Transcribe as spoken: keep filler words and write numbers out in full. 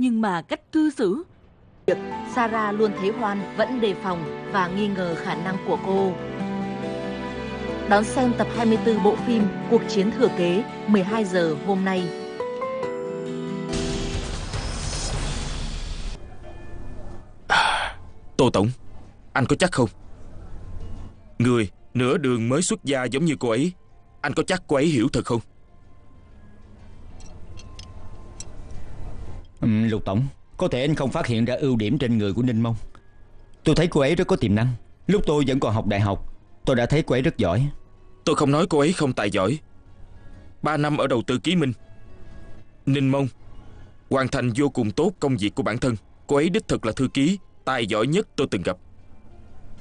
Nhưng mà cách cư xử, Sarah luôn thấy Hoan vẫn đề phòng và nghi ngờ khả năng của cô. Đón xem tập hai mươi tư bộ phim Cuộc chiến thừa kế mười hai giờ hôm nay. Tô Tổng, anh có chắc không? Người nửa đường mới xuất gia giống như cô ấy, anh có chắc cô ấy hiểu thật không? Ừ, Lục Tổng, có thể anh không phát hiện ra ưu điểm trên người của Ninh Mông. Tôi thấy cô ấy rất có tiềm năng. Lúc tôi vẫn còn học đại học, tôi đã thấy cô ấy rất giỏi. Tôi không nói cô ấy không tài giỏi. Ba năm ở đầu tư Ký Minh, Ninh Mông hoàn thành vô cùng tốt công việc của bản thân. Cô ấy đích thực là thư ký tài giỏi nhất tôi từng gặp.